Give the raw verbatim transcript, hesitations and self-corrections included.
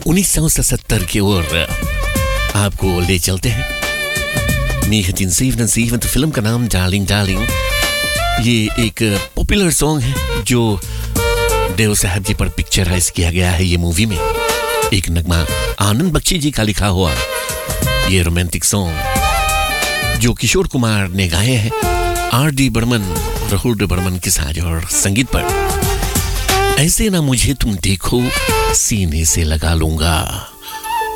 उन्नीस सौ सत्तर की ओर आपको ले चलते हैं। फिल्म का नाम डार्लिंग डार्लिंग। ये एक पॉपुलर सॉन्ग है जो देव साहब जी पर पिक्चराइज किया गया है। ये मूवी में एक नगमा आनंद बख्शी जी का लिखा हुआ ये रोमांटिक सॉन्ग जो किशोर कुमार ने गाए हैं R D Barman, Rahul D Barman के साथ और संगीत पर। ऐसे ना मुझे तुम देखो सीने से लगा लूंगा।